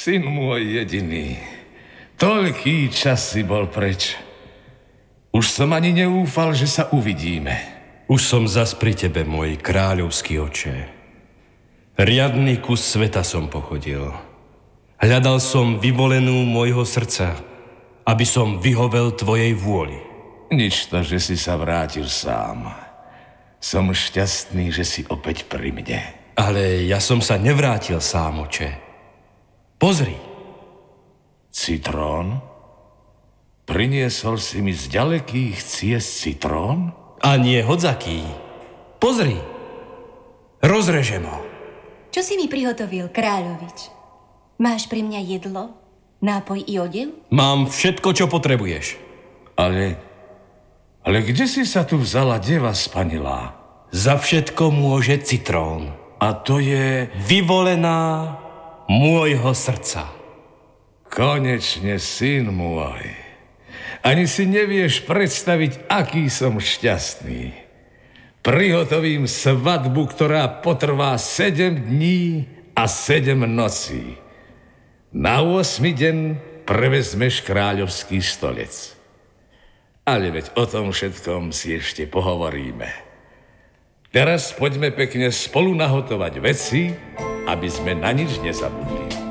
Syn môj jediný, toľký čas si bol preč. Už som ani neúfal, že sa uvidíme. Už som zas pri tebe, môj kráľovský oče. Riadny kus sveta som pochodil. Hľadal som vyvolenú môjho srdca, aby som vyhovel tvojej vôli. Nič to, že si sa vrátil sám. Som šťastný, že si opäť pri mne. Ale ja som sa nevrátil sám, oče. Pozri. Citrón? Priniesol si mi z ďalekých ciest citrón? A nie hodzaký. Pozri. Rozrežem ho. Čo si mi prihotovil, kráľovič? Máš pri mňa jedlo, nápoj i odev? Mám všetko, čo potrebuješ. Ale kde si sa tu vzala deva spanilá? Za všetko môže citrón. A to je... Vyvolená môjho srdca. Konečne, syn môj. Ani si nevieš predstaviť, aký som šťastný. Prihotovím svadbu, ktorá potrvá 7 dní a 7 nocí. Na 8. deň prevezmeš kráľovský stolec. Ale veď o tom všetkom si ešte pohovoríme. Teraz poďme pekne spolu nahotovať veci, aby sme na nič nezabudli.